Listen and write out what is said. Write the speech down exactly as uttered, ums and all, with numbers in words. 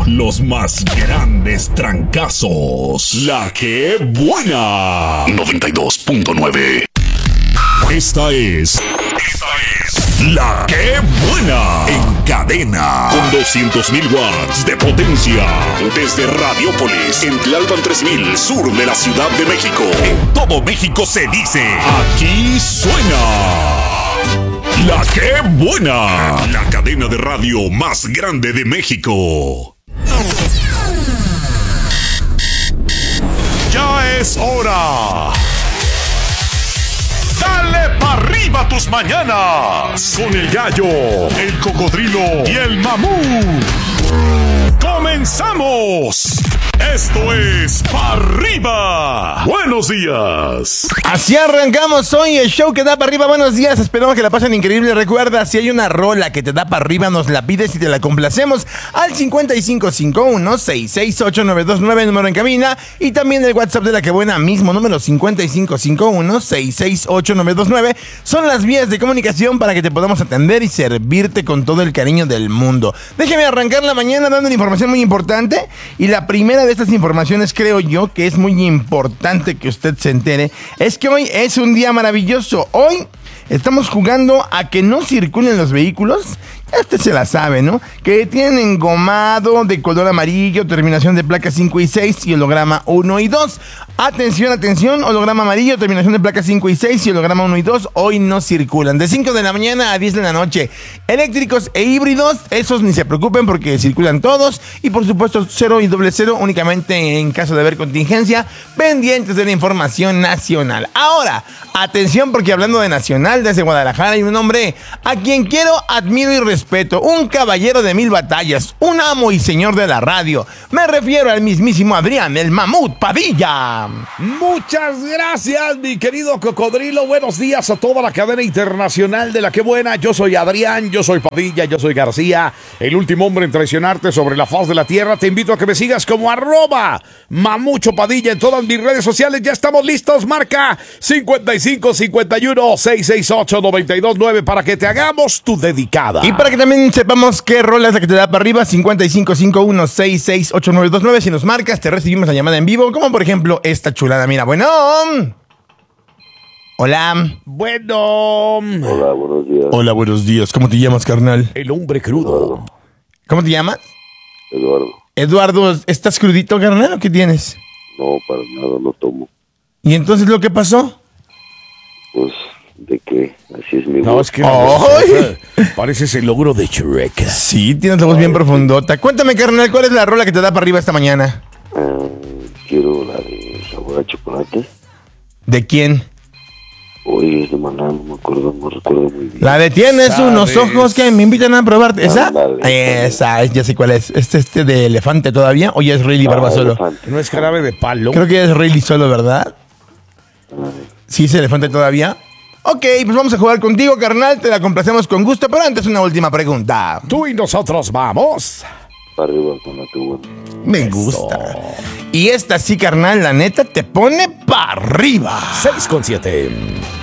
Los más grandes trancazos. La que buena. noventa y dos punto nueve. Esta es... Esta es... La que buena. En cadena. Con doscientos mil watts de potencia. Desde Radiópolis, en Tlalpan tres mil, sur de la Ciudad de México. En todo México se dice... Aquí suena... La que buena. La cadena de radio más grande de México. Ya es hora. Dale pa' arriba tus mañanas. Con el gallo, el cocodrilo y el mamut. ¡Comenzamos! Esto es Pa' Arriba. Buenos días. Así arrancamos hoy el show que da para arriba. Buenos días, esperamos que la pasen increíble. Recuerda, si hay una rola que te da para arriba, nos la pides y te la complacemos al cincuenta y cinco cincuenta y uno, sesenta y seis ocho, nueve dos nueve, número en cabina. Y también el WhatsApp de La Que Buena, mismo número cincuenta y cinco cincuenta y uno, sesenta y seis ocho, nueve dos nueve. Son las vías de comunicación para que te podamos atender y servirte con todo el cariño del mundo. Déjeme arrancar la mañana dando una información muy importante. Y la primera de estas informaciones, creo yo, que es muy importante que usted se entere, es que hoy es un día maravilloso. Hoy estamos jugando a que no circulen los vehículos. Este se la sabe, ¿no? Que tienen engomado de color amarillo, terminación de placa cinco y seis y holograma uno y dos. Atención, atención, holograma amarillo, terminación de placa cinco y seis y holograma uno y dos hoy no circulan. De cinco de la mañana a diez de la noche. Eléctricos e híbridos, esos ni se preocupen porque circulan todos. Y por supuesto, cero y doble cero únicamente en caso de haber contingencia, pendientes de la información nacional. Ahora, atención porque hablando de nacional, desde Guadalajara hay un hombre a quien quiero, admiro y respeto. Respeto, un caballero de mil batallas, un amo y señor de la radio. Me refiero al mismísimo Adrián, el mamut Padilla. Muchas gracias, mi querido cocodrilo. Buenos días a toda la cadena internacional de La Que Buena. Yo soy Adrián, yo soy Padilla, yo soy García, el último hombre en traicionarte sobre la faz de la tierra. Te invito a que me sigas como arroba Mamucho Padilla en todas mis redes sociales. Ya estamos listos, marca cincuenta y cinco cincuenta y uno, sesenta y seis ocho, noventa y dos nueve para que te hagamos tu dedicada. Y para que también sepamos qué rola es la que te da para arriba, cincuenta y cinco cincuenta y uno, sesenta y seis ocho, nueve dos nueve. Si nos marcas, te recibimos la llamada en vivo, como por ejemplo esta chulada. Mira, bueno. Hola. Bueno. Hola, buenos días. Hola, buenos días. ¿Cómo te llamas, carnal? El hombre crudo. Eduardo. ¿Cómo te llamas? Eduardo. Eduardo, ¿estás crudito, carnal, o qué tienes? No, para nada, no tomo. ¿Y entonces lo que pasó? Pues, ¿de qué? Así es mi No, voz. es que la voz, pareces el logro de Shrek. Sí, tienes la voz bien profundota. Cuéntame, carnal, ¿cuál es la rola que te da para arriba esta mañana? Ah, quiero la de sabor a chocolate. ¿De quién? Hoy es de Maná, no me acuerdo, no recuerdo muy bien. La de tienes ¿Sabes? unos ojos que me invitan a probarte. ¿Esa? Ándale, Esa, es, ya sé cuál es. ¿Este este de elefante todavía o ya es Rayleigh Ah, Barba solo? elefante. No es jarabe de palo. Creo que ya es Rayleigh solo, ¿verdad? Ah, ¿Sí es elefante todavía? Ok, pues vamos a jugar contigo, carnal. Te la complacemos con gusto, pero antes una última pregunta. Tú y nosotros vamos. para arriba con La Que Buena. Me gusta. Y esta sí, carnal, la neta, te pone para arriba. seis con siete.